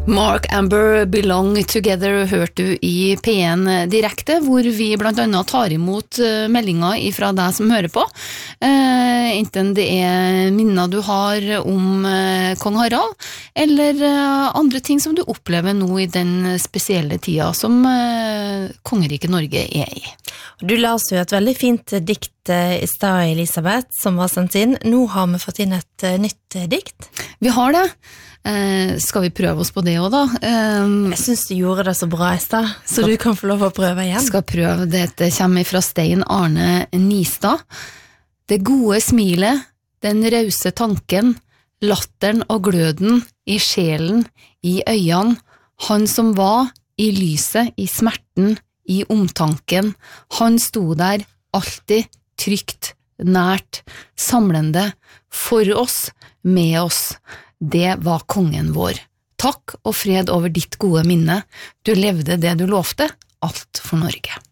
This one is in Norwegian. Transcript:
Mark Amber Belong Together hørte du I P1 direkte, hvor vi blant annet tar imot meldinger fra deg som hører på. Enten det minner du har om Kong Harald, eller andre ting som du opplever nå I den spesielle tida som kongeriket Norge I. Du las jo et veldig fint dikt I stad, Elisabeth, som var sendt inn. Nå har vi fått inn et nytt dikt. Vi har det. Skal vi prøve oss på det også da? Jeg synes du gjorde det så bra I stad, så du kan få lov å prøve igjen. Skal prøve. Dette kommer fra Stein Arne Nistad. Det gode smilet, den rause tanken, latteren og gløden I sjelen, I øynene, han som var I lyset, I smerten, I omtanken, han sto der alltid trygt, nært, samlende, for oss, med oss. Det var kongen vår. Takk og fred over ditt gode minne. Du levde det du lovte, alt for Norge.